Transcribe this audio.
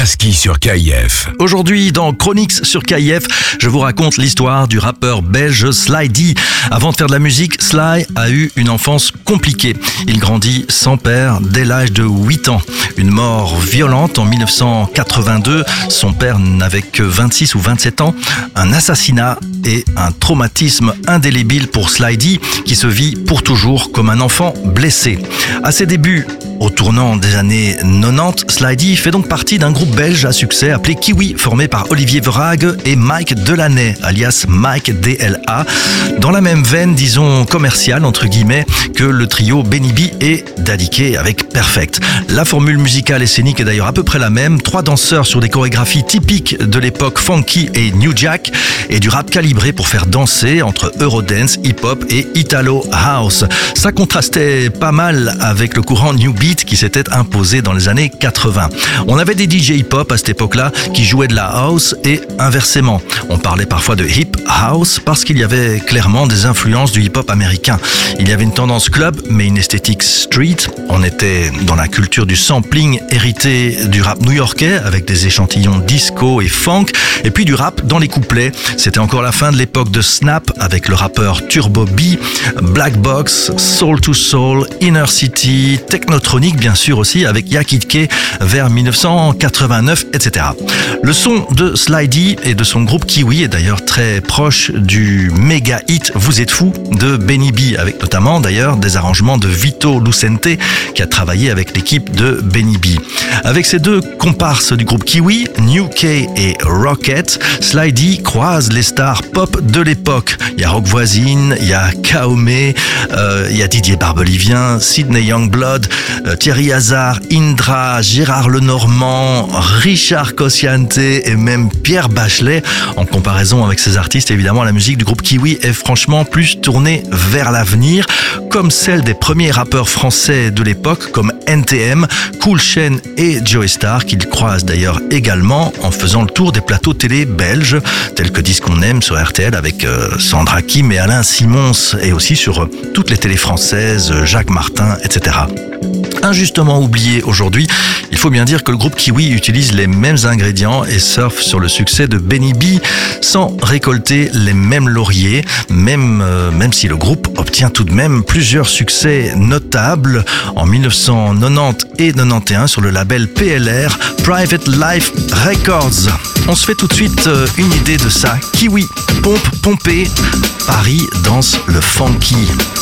Klaski sur KIF. Aujourd'hui, dans Chronix sur KIF, je vous raconte l'histoire du rappeur belge Sly D. Avant de faire de la musique, Sly a eu une enfance compliquée. Il grandit sans père dès l'âge de 8 ans. Une mort violente en 1982. Son père n'avait que 26 ou 27 ans. Un assassinat et un traumatisme indélébile pour Sly D, qui se vit pour toujours comme un enfant blessé. À ses débuts, au tournant des années 90, Sly D fait donc partie d'un groupe belge à succès appelé Kiwi, formé par Olivier Verhaeghe et Mike Delaney, alias Mike DLA, dans la même veine, disons, commerciale, entre guillemets, que le trio Benny B et Daddy K avec Perfect. La formule musicale et scénique est d'ailleurs à peu près la même, 3 danseurs sur des chorégraphies typiques de l'époque funky et New Jack, et du rap calibré pour faire danser entre Eurodance, hip-hop et Italo House. Ça contrastait pas mal avec le courant New Beat qui s'était imposé dans les années 80. On avait des DJ hip-hop à cette époque-là qui jouaient de la house et inversement. On parlait parfois de hip house parce qu'il y avait clairement des influences du hip-hop américain. Il y avait une tendance club mais une esthétique street. On était dans la culture du sampling hérité du rap new-yorkais avec des échantillons disco et funk, et puis du rap dans les couplets. C'était encore la fin de l'époque de Snap avec le rappeur Turbo B, Black Box, Soul to Soul, Inner City, Technotronic bien sûr aussi avec Yakid K vers 1989, etc. Le son de Sly D et de son groupe Kiwi est d'ailleurs très proche du méga hit Vous êtes fou de Benny B, avec notamment d'ailleurs des arrangements de Vito Lucente qui a travaillé avec l'équipe de Benny B. Avec ces deux comparses du groupe Kiwi, New K et Rocket, Sly D croise les stars pop de l'époque. Il y a Rock Voisine, il y a Kaomé, il y a Didier Barbelivien, Sidney Youngblood, Thierry Hazard, Indra, Gérard Lenormand, Richard Cosciante et même Pierre Bachelet. En comparaison avec ces artistes, évidemment, la musique du groupe Kiwi est franchement plus tournée vers l'avenir, comme celle des premiers rappeurs français de l'époque, comme NTM, Cool Chain et Joey Star, qu'ils croisent d'ailleurs également en faisant le tour des plateaux télé belges, tels que Dis qu'on aime sur RTL avec Sandra Kim et Alain Simons, et aussi sur toutes les télés françaises, Jacques Martin, etc. Injustement oublié aujourd'hui, il faut bien dire que le groupe Kiwi utilise les mêmes ingrédients et surfe sur le succès de Benny B sans récolter les mêmes lauriers, même si le groupe obtient tout de même plusieurs succès notables en 1990 et 91 sur le label PLR, Private Life Records. On se fait tout de suite une idée de ça. Kiwi, pompe, pompée, Paris danse le funky.